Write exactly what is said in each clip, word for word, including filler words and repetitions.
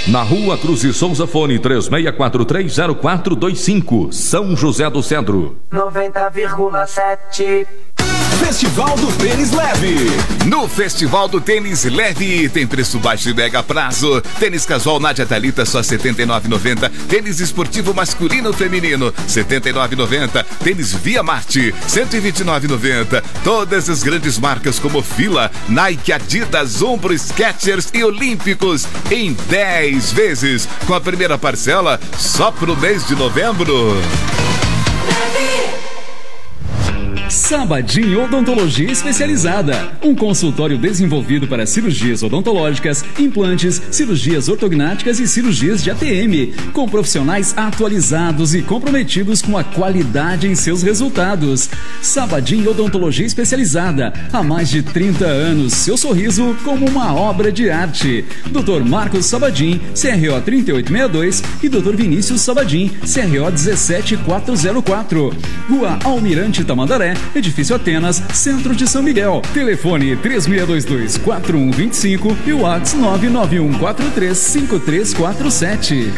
Na Rua Cruz e Souza, fone três seis quatro três zero quatro dois cinco, São José do Cedro. noventa vírgula sete. Festival do Tênis Leve. No Festival do Tênis Leve tem preço baixo e mega prazo. Tênis casual Nádia Thalita só setenta e nove reais e noventa centavos. Tênis esportivo masculino feminino setenta e nove reais e noventa centavos. Tênis Via Marte cento e vinte e nove reais e noventa centavos. Todas as grandes marcas como Fila, Nike, Adidas, Umbro, Skechers e Olímpicos em dez vezes, com a primeira parcela só pro mês de novembro. Sabadim Odontologia Especializada, um consultório desenvolvido para cirurgias odontológicas, implantes, cirurgias ortognáticas e cirurgias de A T M, com profissionais atualizados e comprometidos com a qualidade em seus resultados. Sabadim Odontologia Especializada, há mais de trinta anos, seu sorriso como uma obra de arte. doutor Marcos Sabadim, C R O trinta e oito sessenta e dois e doutor Vinícius Sabadim, C R O dezessete mil quatrocentos e quatro. Rua Almirante Tamandaré, Edifício Atenas, Centro de São Miguel. Telefone três seis dois dois, quatro um dois cinco e o WhatsApp nove nove um quatro três cinco três quatro sete.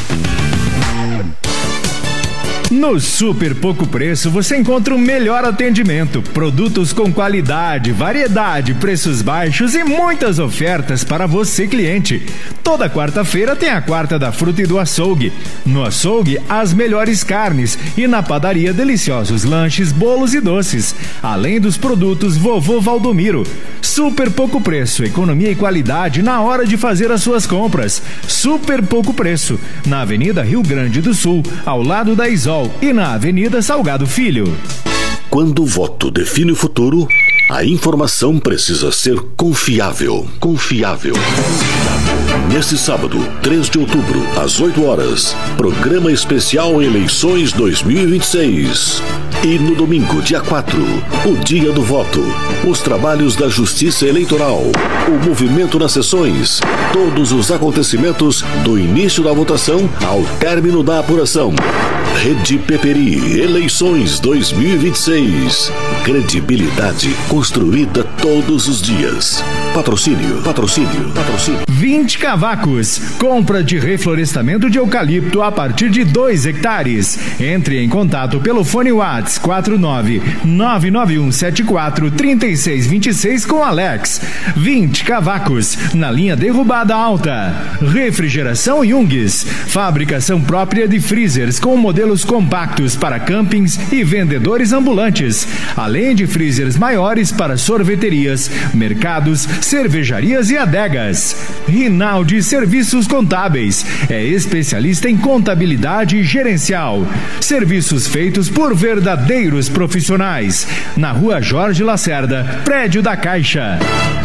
No Super Pouco Preço você encontra o melhor atendimento, produtos com qualidade, variedade, preços baixos e muitas ofertas para você, cliente. Toda quarta-feira tem a quarta da fruta e do açougue. No açougue, as melhores carnes e na padaria, deliciosos lanches, bolos e doces. Além dos produtos Vovô Valdomiro. Super Pouco Preço, economia e qualidade na hora de fazer as suas compras. Super Pouco Preço, na Avenida Rio Grande do Sul, ao lado da Isol, e na Avenida Salgado Filho. Quando o voto define o futuro, a informação precisa ser confiável. Confiável. Neste sábado, três de outubro, às oito horas, programa especial Eleições dois mil e vinte e seis. E no domingo, dia quatro, o dia do voto, os trabalhos da Justiça Eleitoral, o movimento nas sessões, todos os acontecimentos do início da votação ao término da apuração. Rede Peperi, Eleições dois mil e vinte e seis. Credibilidade construída todos os dias. Patrocínio, patrocínio, patrocínio. vinte cavacos. Compra de reflorestamento de eucalipto a partir de dois hectares. Entre em contato pelo fone WhatsApp quatro nove nove nove um sete quatro três seis dois seis com Alex. vinte cavacos. Na linha derrubada alta. Refrigeração Jungs. Fabricação própria de freezers com modelos compactos para campings e vendedores ambulantes. Além de freezers maiores para sorveterias, mercados, cervejarias e adegas. Rinaldi Serviços Contábeis. É especialista em contabilidade gerencial. Serviços feitos por verdadeiros profissionais. Na Rua Jorge Lacerda, prédio da Caixa.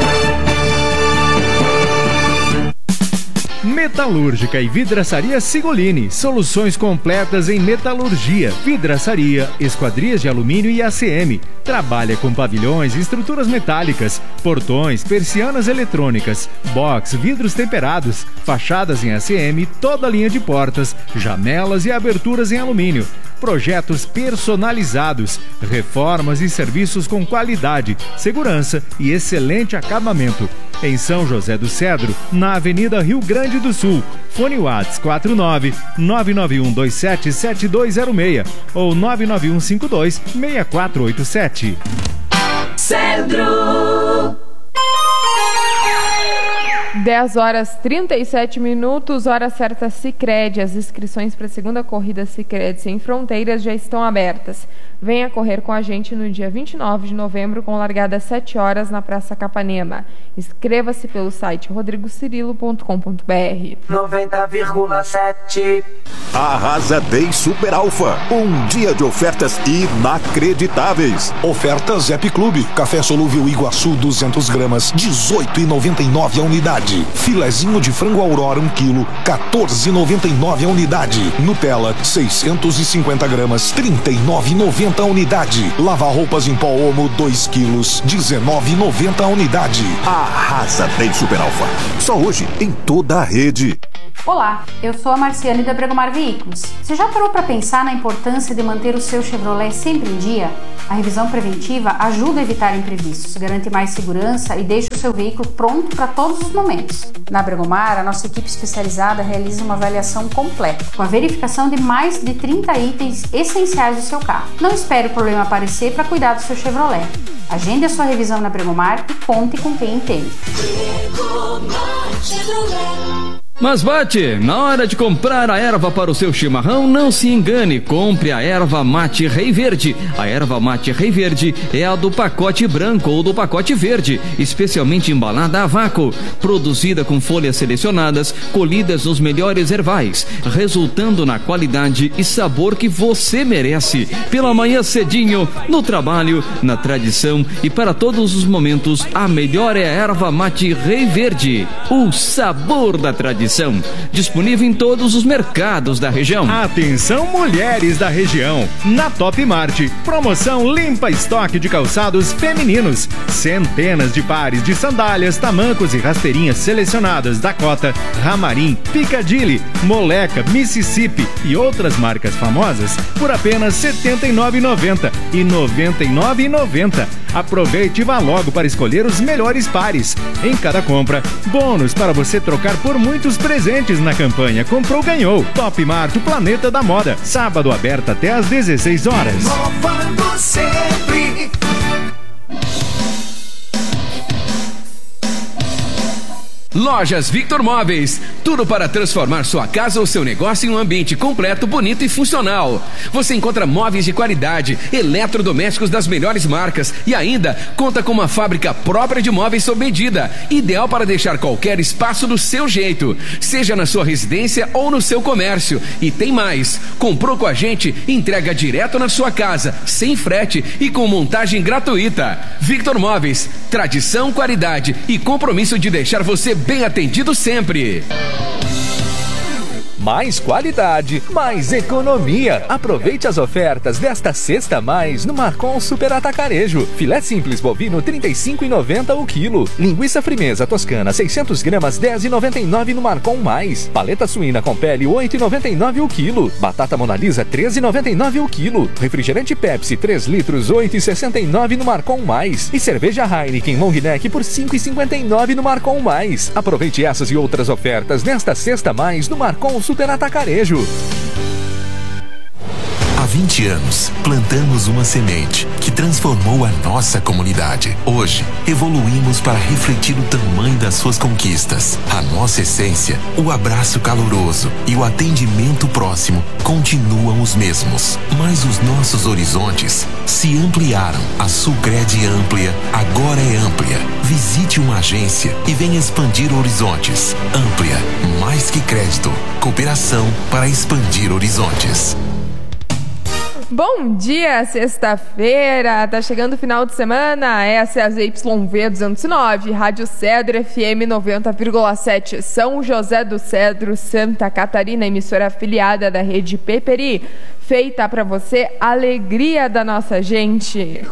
Metalúrgica e Vidraçaria Sigolini. Soluções completas em metalurgia, vidraçaria, esquadrias de alumínio e A C M. Trabalha com pavilhões e estruturas metálicas, portões, persianas eletrônicas, box, vidros temperados, fachadas em A C M, toda a linha de portas, janelas e aberturas em alumínio. Projetos personalizados, reformas e serviços com qualidade, segurança e excelente acabamento. Em São José do Cedro, na Avenida Rio Grande do Sul. Fone WhatsApp quatro nove nove nove um dois sete sete dois zero seis ou nove nove um cinco dois seis quatro oito sete. Cedro. dez horas e trinta e sete minutos, hora certa Sicredi. As inscrições para a segunda corrida Sicredi Sem Fronteiras já estão abertas. Venha correr com a gente no dia vinte e nove de novembro, com largada às sete horas na Praça Capanema. Inscreva-se pelo site rodrigo cirilo ponto com ponto br. noventa vírgula sete. Arrasa Day Super Alfa. Um dia de ofertas inacreditáveis. Ofertas Zep Clube. Café solúvel Iguaçu duzentas gramas, dezoito reais e noventa e nove a unidade. Filezinho de frango Aurora um quilo, quatorze reais e noventa e nove a unidade. Nutella seiscentos e cinquenta gramas, trinta e nove reais e noventa a unidade. Lavar roupas em pó Omo dois quilos, dezenove reais e noventa a unidade. Arrasa Day Super Alfa. Só hoje em toda a rede. Olá, eu sou a Marciane da Bregomar Veículos. Você já parou para pensar na importância de manter o seu Chevrolet sempre em dia? A revisão preventiva ajuda a evitar imprevistos, garante mais segurança e deixa o seu veículo pronto para todos os momentos. alimentos. Na Bregomar, a nossa equipe especializada realiza uma avaliação completa, com a verificação de mais de trinta itens essenciais do seu carro. Não espere o problema aparecer para cuidar do seu Chevrolet. Agende a sua revisão na Bregomar e conte com quem entende. Mas Bate, na hora de comprar a erva para o seu chimarrão, não se engane, compre a erva mate Rei Verde. A erva mate Rei Verde é a do pacote branco ou do pacote verde, especialmente embalada a vácuo, produzida com folhas selecionadas, colhidas nos melhores ervais, resultando na qualidade e sabor que você merece. Pela manhã cedinho, no trabalho, na tradição e para todos os momentos, a melhor é a erva mate Rei Verde, o sabor da tradição. Disponível em todos os mercados da região. Atenção, mulheres da região. Na Top Mart, promoção limpa estoque de calçados femininos. Centenas de pares de sandálias, tamancos e rasteirinhas selecionadas Dakota, Ramarim, Piccadilly, Moleca, Mississippi e outras marcas famosas por apenas setenta e nove reais e noventa centavos e noventa e nove reais e noventa centavos. Aproveite e vá logo para escolher os melhores pares. Em cada compra, bônus para você trocar por muitos presentes na campanha Comprou, Ganhou. Top Mart, o planeta da moda. Sábado aberto até às dezesseis horas. Inovando sempre. Lojas Victor Móveis, tudo para transformar sua casa ou seu negócio em um ambiente completo, bonito e funcional. Você encontra móveis de qualidade, eletrodomésticos das melhores marcas e ainda conta com uma fábrica própria de móveis sob medida, ideal para deixar qualquer espaço do seu jeito, seja na sua residência ou no seu comércio. E tem mais, comprou com a gente, entrega direto na sua casa, sem frete e com montagem gratuita. Victor Móveis, tradição, qualidade e compromisso de deixar você bem atendido sempre. Mais qualidade, mais economia. Aproveite as ofertas desta sexta mais no Marcon Super Atacarejo. Filé simples bovino trinta e cinco reais e noventa centavos o quilo. Linguiça frimeza toscana seiscentos gramas dez reais e noventa e nove centavos no Marcon Mais. Paleta suína com pele oito reais e noventa e nove centavos o quilo. Batata Mona Lisa treze reais e noventa e nove centavos o quilo. Refrigerante Pepsi três litros oito reais e sessenta e nove centavos no Marcon Mais. E cerveja Heineken Long Neck por cinco reais e cinquenta e nove centavos no Marcon Mais. Aproveite essas e outras ofertas nesta sexta mais no Marcon Super Super Atacarejo. Há vinte anos, plantamos uma semente que transformou a nossa comunidade. Hoje, evoluímos para refletir o tamanho das suas conquistas. A nossa essência, o abraço caloroso e o atendimento próximo continuam os mesmos. Mas os nossos horizontes se ampliaram. A Sulcred Amplia agora é Amplia. Visite uma agência e venha expandir horizontes. Amplia, mais que crédito, cooperação para expandir horizontes. Bom dia, sexta-feira, tá chegando o final de semana, essa é a Z Y V duzentos e nove, Rádio Cedro F M noventa vírgula sete, São José do Cedro, Santa Catarina, emissora afiliada da rede Peperi, feita pra você, alegria da nossa gente.